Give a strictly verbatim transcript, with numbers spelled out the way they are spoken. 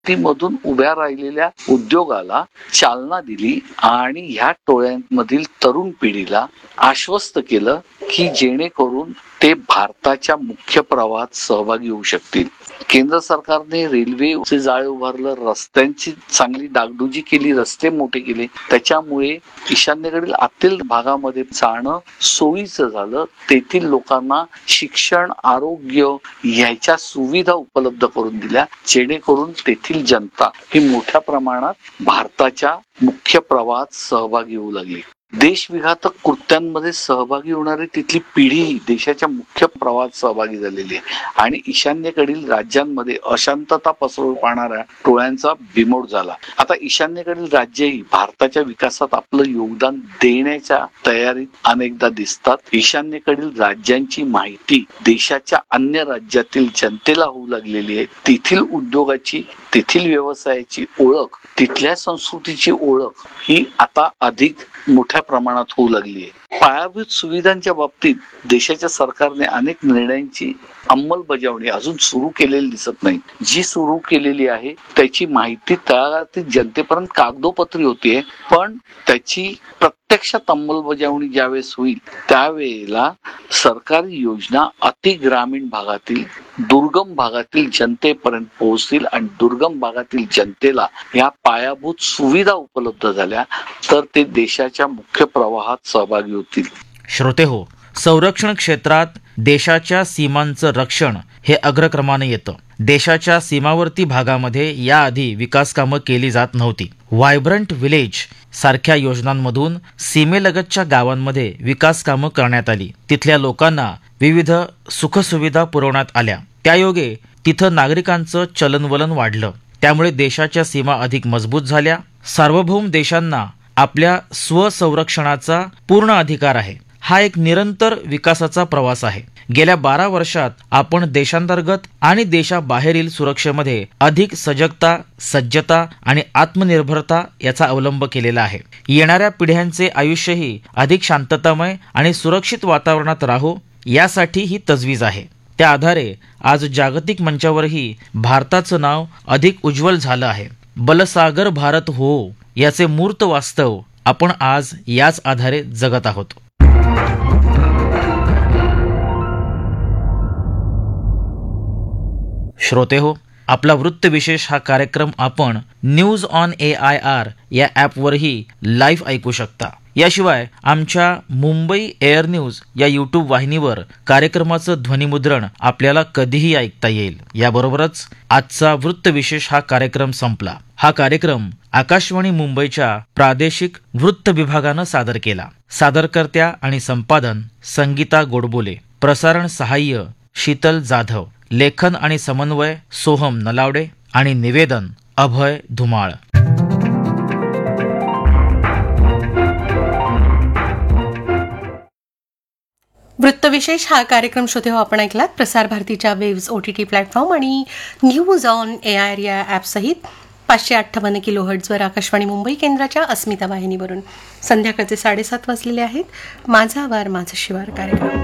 वस्तीमधून उभ्या राहिलेल्या उद्योगाला चालना दिली आणि ह्या टोळ्यांमधील तरुण पिढीला आश्वस्त केलं की जेणेकरून ते भारताच्या मुख्य प्रवाहात सहभागी होऊ शकतील. केंद्र सरकारने रेल्वेचे जाळे उभारलं, रस्त्यांची चांगली डागडुजी केली, रस्ते मोठे केले. त्याच्यामुळे ईशान्येकडील आतील भागामध्ये जाणं सोयीचं झालं. तेथील लोकांना शिक्षण, आरोग्य ह्याच्या सुविधा उपलब्ध करून दिल्या, जेणेकरून तेथील जनता ही मोठ्या प्रमाणात भारताच्या मुख्य प्रवाहात सहभागी होऊ लागली. देशविघातक कृत्यांमध्ये सहभागी होणारी तिथली पिढी देशाच्या मुख्य प्रवाहात सहभागी झालेली आहे आणि ईशान्येकडील राज्यांमध्ये अशांतता पसरवू पाहणाऱ्या टोळ्यांचा बिमोड झाला. आता ईशान्येकडील राज्यही भारताच्या विकासात आपलं योगदान देण्याच्या तयारीत अनेकदा दिसतात. ईशान्येकडील राज्यांची माहिती देशाच्या अन्य राज्यातील जनतेला होऊ लागलेली आहे. तेथील उद्योगाची, तेथील व्यवसायाची ओळख, तिथल्या संस्कृतीची ओळख ही आता अधिक मोठ्या प्रमाणात होऊ लागली आहे. पायाभूत सुविधांच्या बाबतीत देशाच्या सरकारने अनेक निर्णयांची अंमलबजावणी अजून सुरू केलेली दिसत नाही. जी सुरू केलेली आहे त्याची माहिती तळागाळातील जनतेपर्यंत कागदोपत्री होतीये, पण त्याची प्रत्यक्षात अंमलबजावणी ज्यावेळेस होईल त्यावेळेला सरकारी योजना अति ग्रामीण भागातील, दुर्गम भागातील जनतेपर्यंत पोहोचतील आणि दुर्गम भागातील जनतेला या पायाभूत सुविधा उपलब्ध झाल्या तर ते देशाच्या मुख्य प्रवाहात सहभागी होतील. श्रोते हो, संरक्षण क्षेत्रात देशाच्या सीमांचं रक्षण हे अग्रक्रमाने येतं. देशाच्या सीमावर्ती भागामध्ये याआधी विकास कामं केली जात नव्हती. व्हायब्रंट विलेज सारख्या योजनांमधून सीमेलगतच्या गावांमध्ये विकास कामं करण्यात आली. तिथल्या लोकांना विविध सुखसुविधा पुरवण्यात आल्या. त्यायोगे तिथं नागरिकांचं चलनवलन वाढलं. त्यामुळे देशाच्या सीमा अधिक मजबूत झाल्या. सार्वभौम देशांना आपल्या स्वसंरक्षणाचा पूर्ण अधिकार आहे. हा एक निरंतर विकासाचा प्रवास आहे. गेल्या बारा वर्षात आपण देशांतर्गत आणि देशाबाहेरील सुरक्षेमध्ये अधिक सजगता, सज्जता आणि आत्मनिर्भरता याचा अवलंब केलेला आहे. येणाऱ्या पिढ्यांचे आयुष्यही अधिक शांततामय आणि सुरक्षित वातावरणात राहो यासाठी ही तजवीज आहे. त्या आधारे आज जागतिक मंचावरही भारताचं नाव अधिक उज्ज्वल झालं आहे. बलसागर भारत हो याचे मूर्त वास्तव आपण आज याच आधारे जगत आहोत. श्रोते हो, आपला वृत्तविशेष हा कार्यक्रम आपण news on A I R या ॲपवरही लाईव्ह ऐकू शकता. याशिवाय आमच्या मुंबई एअर न्यूज या यूट्यूब वाहिनीवर कार्यक्रमाचं ध्वनिमुद्रण आपल्याला कधीही ऐकता येईल. याबरोबरच आजचा वृत्तविशेष हा कार्यक्रम संपला. हा कार्यक्रम आकाशवाणी मुंबईच्या प्रादेशिक वृत्त विभागानं सादर केला. सादरकर्त्या आणि संपादन संगीता गोडबोले, प्रसारण सहाय्य शीतल जाधव, लेखन आणि समन्वय सोहम नलावडे आणि निवेदन अभय धुमाळ. वृत्तविशेष हा कार्यक्रम श्रोते हो आपण ऐकलात. प्रसार भारतीच्या वेव्स ओटीटी प्लॅटफॉर्म आणि news on A I R या ॲपसहित पाचशे अठ्ठावन्न किलो हर्ट्झवर आकाशवाणी मुंबई केंद्राच्या अस्मिता वाहिनीवरून संध्याकाळचे साडेसात वाजलेले आहेत. माझा वार माझा शिवार कार्यक्रम